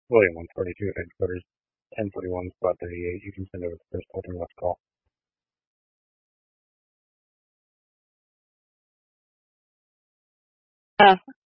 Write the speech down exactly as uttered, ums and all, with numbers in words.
William one forty-two, headquarters, ten forty-one, spot thirty-eight. You can send over the first open left call. Uh,